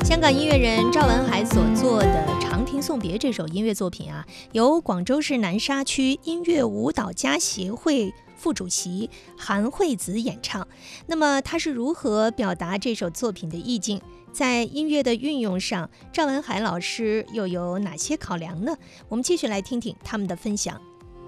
香港音乐人赵文海所作的《长亭送别》这首音乐作品啊，由广州市南沙区音乐舞蹈家协会副主席韩惠子演唱。那么他是如何表达这首作品的意境？在音乐的运用上，赵文海老师又有哪些考量呢？我们继续来听听他们的分享。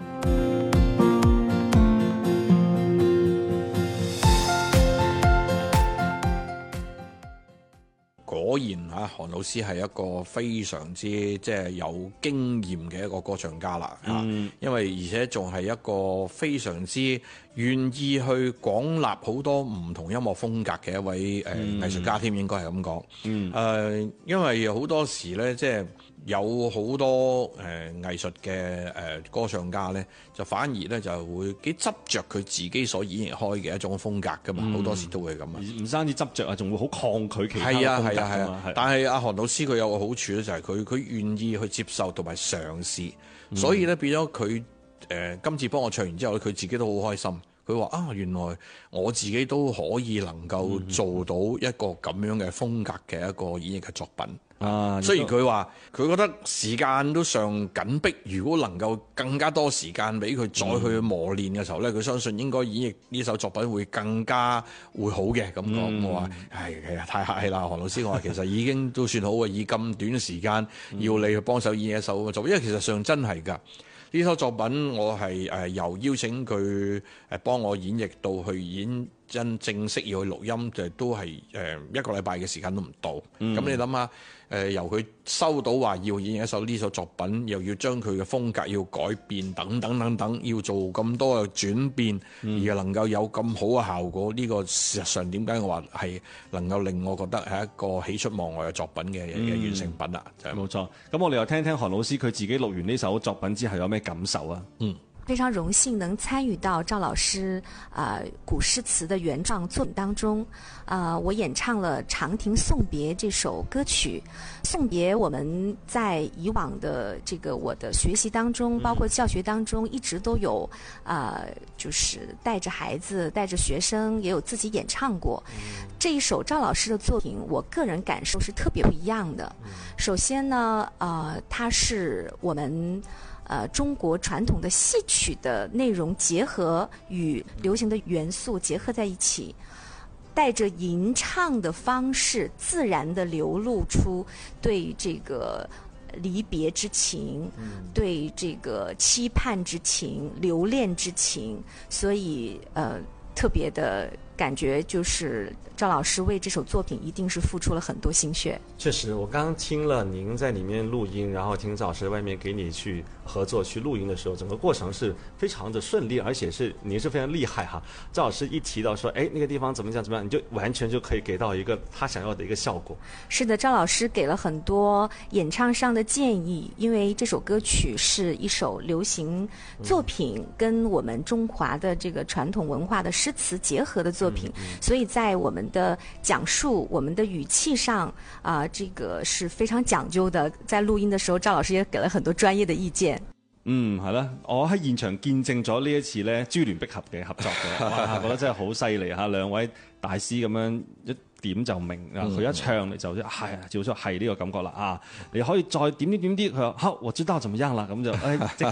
果然啊，韓老師係一個非常之有經驗嘅一個歌唱家啦，因為而且仲係一個非常之願意去廣納好多唔同音樂風格嘅一位藝術家添，應該係咁講。因為好多時咧，有好多藝術嘅歌唱家咧，就反而咧就會幾執着佢自己所演繹開嘅一種風格噶嘛，好多時都會咁啊。 唔單止執着啊，仲會好抗拒其他嘅風格㗎嘛。 但係阿韓老師佢有個好處咧，就係佢願意去接受同埋嘗試，所以咧變咗佢今次幫我唱完之後咧，佢自己都好開心。佢話啊，原來我自己都可以能夠做到一個咁樣嘅風格嘅一個演繹嘅作品。雖然佢話佢覺得時間都尚緊迫，如果能夠更加多時間俾佢再去磨練嘅時候咧，佢相信應該演繹呢首作品會更加會好嘅。咁講我話係太客氣啦，韓老師，我話其實已經都算好嘅，以咁短嘅時間要你去幫手演繹一首作品，因為其實上真係㗎。呢首作品我係由邀請佢幫我演繹到去正式要去錄音，就都係一個禮拜嘅時間都唔到。咁你諗下，由佢收到話要演繹呢首作品，又要將佢嘅風格要改變，等等，要做咁多嘅轉變，而能夠有咁好嘅效果，呢個事實上點解我話係能夠令我覺得係一個喜出望外嘅作品嘅完成品啦。 冇錯。咁我哋又聽聽韓老師佢自己錄完呢首作品之後有咩感受啊？ 非常榮幸能參與到趙老師古詩詞的原創作品當中。我演唱了《長亭送別》這首歌曲。送別我們在以往的這個我的學習當中，包括教學當中，一直都有就是帶着孩子帶着學生，也有自己演唱過。這一首趙老師的作品，我個人感受是特別不一樣的。首先呢，它是我們中國傳統的戲曲的內容結合與流行的元素結合在一起，帶着吟唱的方式自然地流露出對這個離別之情，對這個期盼之情，留戀之情，所以特別的感覺就是趙老師為這首作品一定是付出了很多心血。 確實，我剛剛聽了您在裡面錄音，然後聽趙老師在外面給你去合作去錄音的時候，整個過程是非常的順利，而且是您是非常厲害哈。趙老師一提到說，哎，那個地方怎麼樣，你就完全就可以給到一個他想要的一個效果。 是的，趙老師給了很多演唱上的建議，因為這首歌曲是一首流行作品，跟我們中華的這個傳統文化的詩詞結合的作品，所以在我們的講述、我們的語氣上這個是非常講究的。在錄音的時候，趙老師也給了很多專業的意見。 係啦，我喺現場見證咗呢一次咧珠聯璧合嘅合作嘅，哇，覺得真係好犀利嚇！兩位大師咁樣一點就明啊，佢一唱你就係照出係呢個感覺啦啊！你可以再點啲，佢話好，我知道怎麼樣啦，咁就